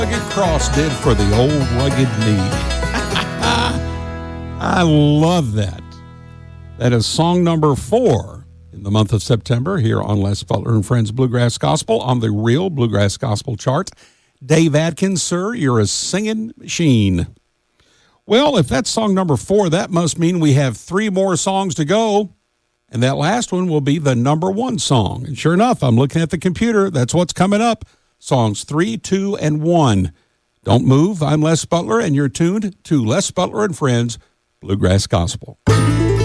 Rugged Cross did for the old rugged knee. I love that. That is song number 4 in the month of September here on Les Butler and Friends Bluegrass Gospel on the Real Bluegrass Gospel chart. Dave Adkins, sir, you're a singing machine. Well, if that's song number 4, that must mean we have 3 more songs to go. And that last one will be the number 1 song. And sure enough, I'm looking at the computer. That's what's coming up. Songs 3, 2, and 1. Don't move. I'm Les Butler, and you're tuned to Les Butler and Friends Bluegrass Gospel.